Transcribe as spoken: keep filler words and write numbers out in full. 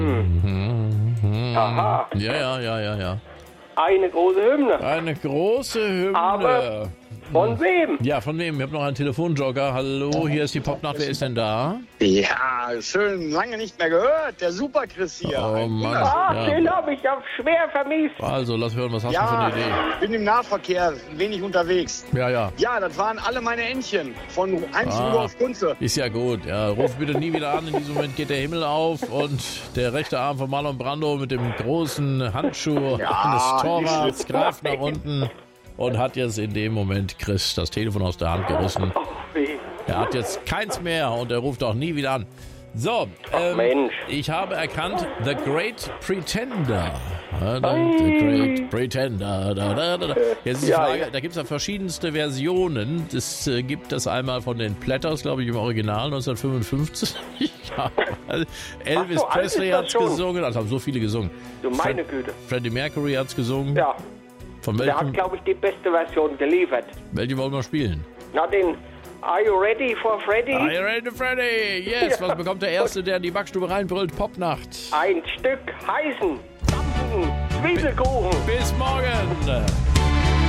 Hm. Aha. Ja, ja, ja, ja, ja. Eine große Hymne. Eine große Hymne. Aber von wem? Ja, von wem? Ich habe noch einen Telefonjoker. Hallo, hier ist die Popnacht. Wer ist denn da? Ja, schön lange nicht mehr gehört. Der Super-Chris hier. Oh Mann. Ah, Ja. den habe ich ja schwer vermisst. Also, lass hören, was hast Ja, du für eine Idee? bin im Nahverkehr, wenig unterwegs. Ja, ja. Ja, das waren alle meine Entchen von Heinz Ah. Rudolf Kunze. Ist ja gut. Ja, ruf bitte nie wieder an. In diesem Moment geht der Himmel auf und der rechte Arm von Marlon Brando mit dem großen Handschuh eines Torwarts greift nach unten und hat jetzt in dem Moment Chris das Telefon aus der Hand gerissen. Oh, weh. Er hat jetzt keins mehr und er ruft auch nie wieder an. So, ähm, Mensch. ich habe erkannt, The Great Pretender. Ja, The Great Pretender. Da, da, da, da. Jetzt ist die Ja, Frage, ja. da gibt es ja verschiedenste Versionen. Das äh, gibt es einmal von den Platters, glaube ich, im Original neunzehnhundertfünfundfünfzig. Ja, also Elvis Ach so, alt Presley ist das hat es schon. gesungen, also haben so viele gesungen. Du meine Güte. Freddie Mercury hat es gesungen. Ja, Von der hat, welchem, glaube ich, die beste Version geliefert. welchen wollen wir spielen? Na, den Are You Ready for Freddy? Are you ready, Freddy? Yes, Ja. was bekommt der Erste, der in die Backstube reinbrüllt? Popnacht. Ein Stück heißen, dampfen, Zwiebelkuchen. Bis morgen.